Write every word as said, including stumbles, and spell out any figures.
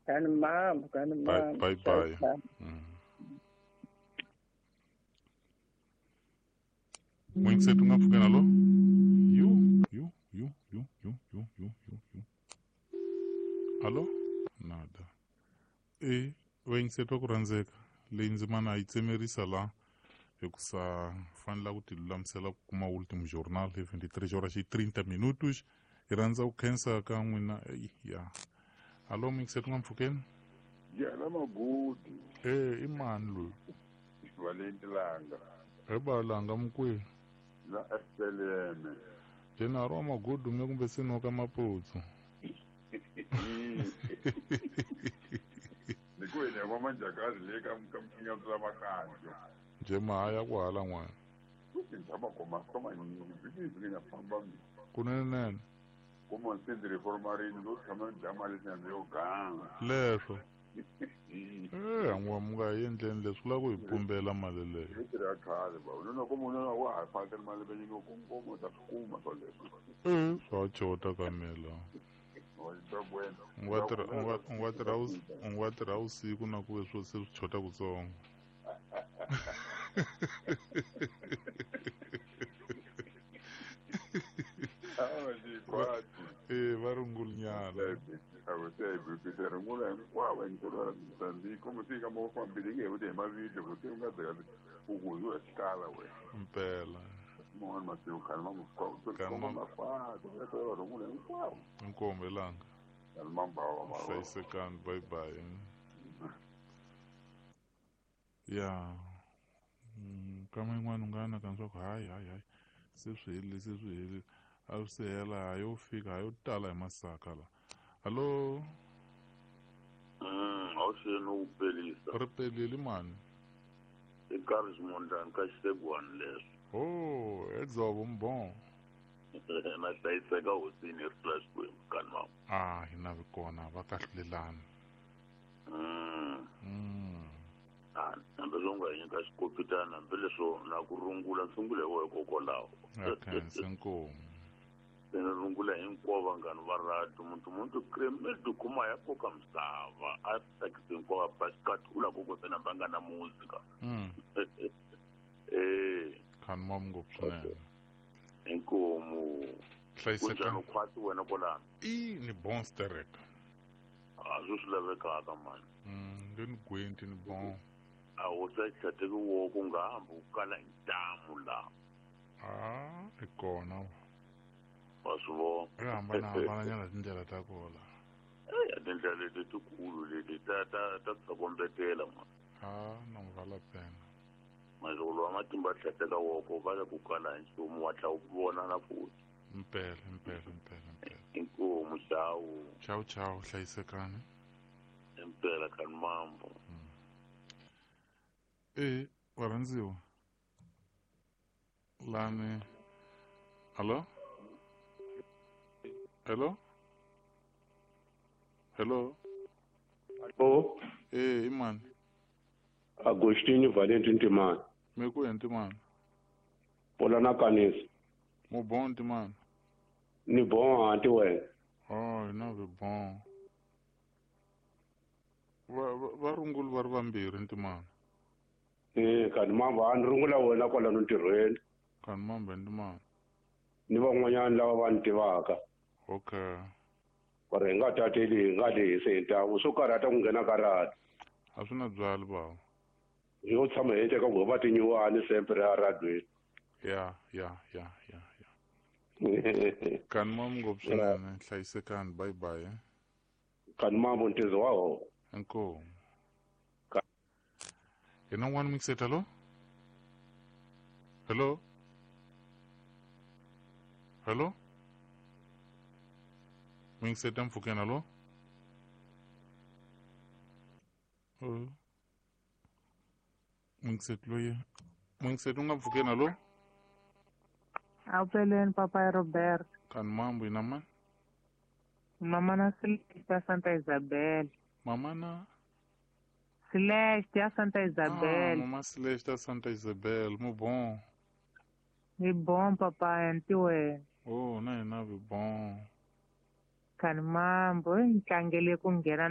Kani mambo, kani Bye mambo. bye bye. Mm. Mwingisethi ungafukena lo? Yu, yu, yu, yu, yu, yu, yu, yu, yu. Alo? Nada. E, wengisethi wa ku rhandzeka leyi ndzimana yi tsemerisa la hi ku sa fanela ku ti lulamisela ku kuma ultimo jornal hi twenty-three horas hi thirty minutos hi rhandza ku khensa ka n'wina ya. Alo mwingisethi nga mpfhukeni? Jana Magudi. E, i mani loyi? Valenti Langa. Hi balanga mukwihi? La S L M. Jenaro wa Magudu mne kumbe sinoka maputsu. Nikwene kwa manjakazi leka mkamkinga mzamakanjo. Njema haya ku hala n'wana. Ndaba koma koma nyingi bibi ngina famba mi. Kunene nene. Kuma nsindi reformari ndo kama jamali nyo gang. Leswo. Eh, angwa mga yendleni leswi la ku hi pumbela mali leyi. Ritira khale ba. Unona kuma unona wa ha faka mali benyi no kunkomo ta kuma so leswo. Eh, swa chota kamela. Ngwatirha usiku na ku swo se swi chota kutsongo. Eh, va rungulnyana. Avete bipite rungula hinkwavo hinkwavo sandi come si kama ufambile nge ude mavito kuti ungadza ukuzo esikala we. Mpela. Mona masiku kana mamufa. Kana mafa, to rungula hinkwavo. Inkombe langa. Almamba ma. Hlayisekani, bye bye. Ya. Kama yin'wana unghana kantswa ku hayi hayi hayi se swi helile se swi helile a swi se hela yo fika yo tala hi masaka la. Hallo? Mm, a swi no pelisa. Ri pelile mani? I Karismondani ka Xiteguani leswi. Oh, edzovo mbon. Na hlayiseka hosini slash kwem kan mama. Ah, hina vi kona va kahlulelani. Mm. Mm. Ah, nambe zonga nyika xikopitana nambe leswo na ku rungula sungule wo hikokwalaho. Okay, senkomo. Sene rungula hinkwavo vanghani va radio muntu muntu kremedu kuma ya koka misava a takisi hinkwavo paskat ula koko sena mbanga na muzika. Mm. Eh. Khani mama ngopfu swinene. Inkomo. Hlayiseka. Kunjani khwati wena kolana? I ni bon stereka. Ah, swi swi lavekaka mani. Mm, ndeni gwenti ni bon. A wo sa chateke wo ku nga hambi u kala hi ntamu la. Ah, i kona. Wa swi vona. Ri hambanahambana tindlela ta kona. Eh, tindlela leti tikulu leti ta ta ta tsokombetela ma. Ah, na mvala pena. Mazolo wa matimba hlateka woko va le ku kala hi nchumu wa tla u vona na futhi. Mpela, mpela, mpela, mpela. Inkomo xawu. Ciao ciao, hlayisekani. Impela kan mambo. Mm. Eh, varhandziwa. Lani. Hello? Hello? Hello? Oh, Eh, imani. Agostini Valentin Timan. Me ku enti mani. Polana Kanis. Mo bon ti mani. Ni bon anti we. Oh, ina vi bon. Va va runguli va ri vambirhi nti mani. Eh, kan mamba an rungula wena kwala no tirhweni. Kan mambe nti mani. Ni van'wanyana lava va ni tivaka. Okay. Ku ri hi nga tateli hi nga le hi senta swo karhata ku nghena karhata. A swi na byali bava. Yo tshama hi teka ku va tinyuwani sempre a radweni. Ya, ya, ya, ya, ya. Kan mam ngopfu swinene, hlayisekani, bye bye. Eh? Kan mambo ntizo wa ho. Inkomo. Hi na n'wana mixeta lo? Hello? Hello? Mixeta mpfhukena lo? Oh. Mixet loyi. Mixet u nga mpfhukena lo? Apeleni Papa Robert. Kan mambo ina mani? Mama na Celeste Santa Isabel. Mama na? Celeste Santa Isabel. Ah, Mama Celeste Santa Isabel, mo bom. É bom, papai, antiwe. Oh, na ina vi bom. Kan mambo, nkangele kungena